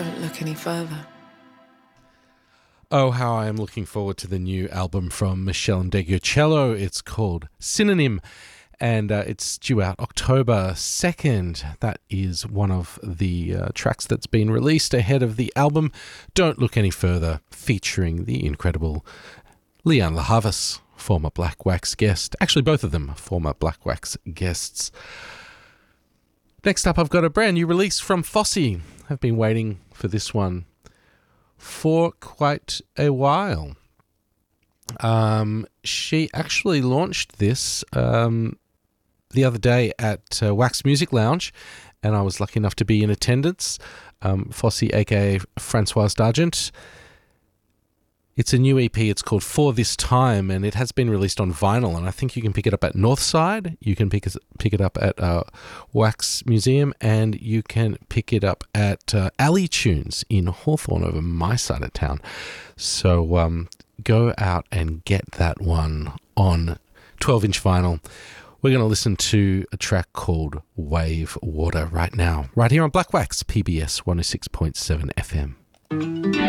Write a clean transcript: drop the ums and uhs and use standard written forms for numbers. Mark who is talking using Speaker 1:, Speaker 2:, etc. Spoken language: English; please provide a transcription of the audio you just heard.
Speaker 1: Don't look any further.
Speaker 2: Oh, how I am looking forward to the new album from Michelle Ndegeocello. It's called Synonym, and it's due out October 2nd. That is one of the tracks that's been released ahead of the album Don't Look Any Further, featuring the incredible Lianne La Havas, former Black Wax guest. Actually, both of them former Black Wax guests. Next up, I've got a brand new release from Fosse. I've been waiting for this one for quite a while. She actually launched this the other day at Wax Music Lounge, and I was lucky enough to be in attendance. Fosse, aka Francoise D'Argent. It's a new EP. It's called For This Time, and it has been released on vinyl, and I think you can pick it up at Northside, you can pick it up at Wax Museum, and you can pick it up at Alley Tunes in Hawthorne, over my side of town. So go out and get that one on 12-inch vinyl. We're going to listen to a track called Wave Water right now, right here on Black Wax, PBS 106.7 FM.